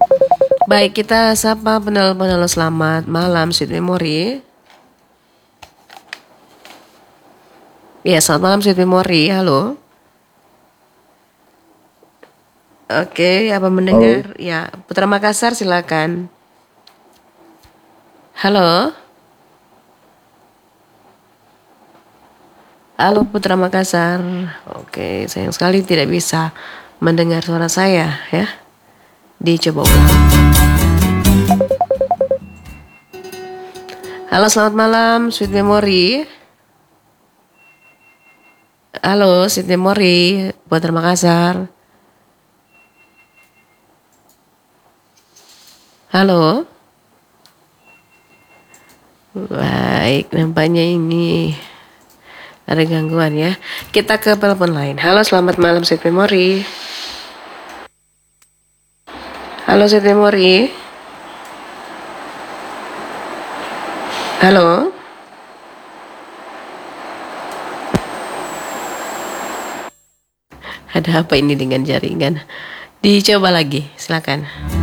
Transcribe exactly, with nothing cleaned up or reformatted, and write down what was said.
Baik, kita sapa penelpon. Selamat malam, Sweet Memory. Ya, selamat malam, Sweet Memory. Halo. Oke, apa Halo, mendengar? Ya, Putra Makassar, silakan. Halo. Halo, Putra Makassar. Oke, sayang sekali tidak bisa mendengar suara saya, ya. Dicoba ulang. Halo, selamat malam, Sweet Memory. Halo, Sweet Memory, Putra Makassar. Halo. Baik, nampaknya ini ada gangguan ya. Kita ke telepon lain. Halo, selamat malam, Sweet Memory. Halo, Sweet Memory. Halo. Ada apa ini dengan jaringan? Dicoba lagi, silakan.